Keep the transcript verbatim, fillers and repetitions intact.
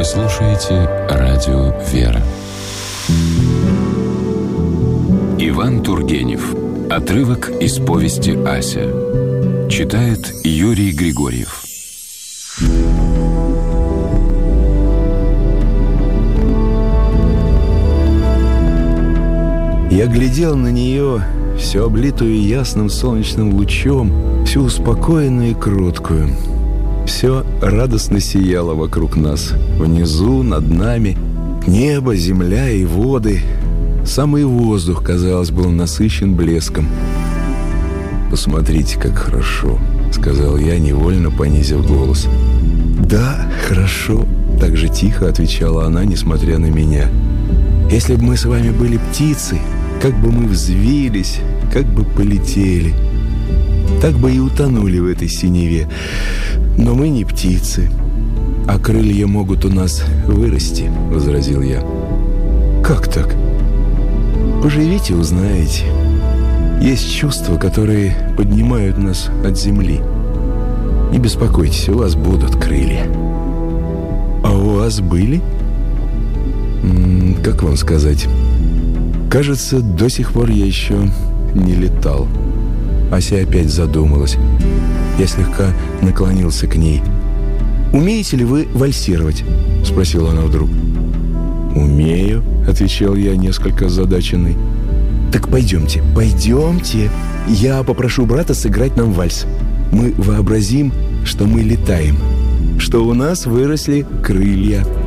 Вы слушаете радио «Вера». Иван Тургенев. Отрывок из повести «Ася». Читает Юрий Григорьев. Я глядел на нее, всю облитую ясным солнечным лучом, всю успокоенную и кроткую. Все радостно сияло вокруг нас. Внизу, над нами, небо, земля и воды. Самый воздух, казалось, был насыщен блеском. «Посмотрите, как хорошо», — сказал я, невольно понизив голос. «Да, хорошо», — так же тихо отвечала она, несмотря на меня. «Если бы мы с вами были птицы, как бы мы взвились, как бы полетели, так бы и утонули в этой синеве. Но мы не птицы, а крылья могут у нас вырасти», — возразил я. «Как так?» «Поживите, узнаете. Есть чувства, которые поднимают нас от земли. Не беспокойтесь, у вас будут крылья». «А у вас были?» М-м, «Как вам сказать? Кажется, до сих пор я еще не летал». Ася опять задумалась. Я слегка наклонился к ней. «Умеете ли вы вальсировать?» — спросила она вдруг. «Умею», — отвечал я, несколько озадаченный. «Так пойдемте, пойдемте. Я попрошу брата сыграть нам вальс. Мы вообразим, что мы летаем, что у нас выросли крылья».